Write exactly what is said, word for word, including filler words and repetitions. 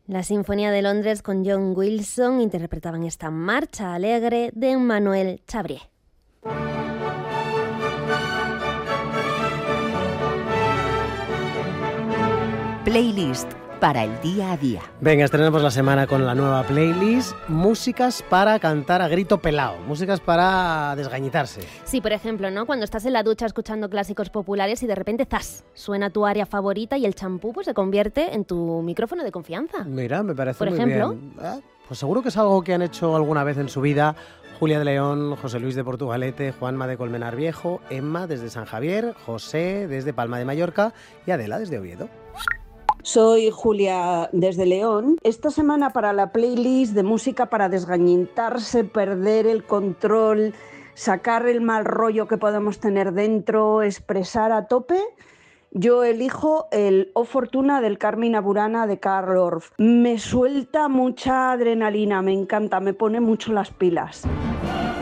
La Sinfonía de Londres con John Wilson interpretaban esta marcha alegre de Emmanuel Chabrier. Playlist para el día a día. Venga, estrenamos la semana con la nueva playlist Músicas para cantar a grito pelao, músicas para desgañitarse. Sí, por ejemplo, ¿no? Cuando estás en la ducha escuchando clásicos populares y de repente ¡zas! Suena tu área favorita y el champú pues se convierte en tu micrófono de confianza. Mira, me parece por muy ejemplo, bien. ¿Eh? Pues seguro que es algo que han hecho alguna vez en su vida Julia de León, José Luis de Portugalete, Juanma de Colmenar Viejo, Emma desde San Javier, José desde Palma de Mallorca y Adela desde Oviedo. Soy Julia desde León. Esta semana para la playlist de música para desgañitarse, perder el control, sacar el mal rollo que podemos tener dentro, expresar a tope, yo elijo el O Fortuna del Carmina Burana de Carl Orff. Me suelta mucha adrenalina, me encanta, me pone mucho las pilas.